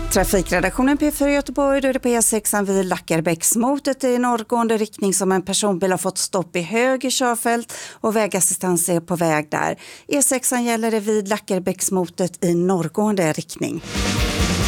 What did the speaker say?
Trafikredaktionen P4 Göteborg, då är det på E6 vid Lackarbäcksmotet i norrgående riktning som en personbil har fått stopp i höger körfält och vägassistans är på väg där. E6 gäller det vid Lackarbäcksmotet i norrgående riktning.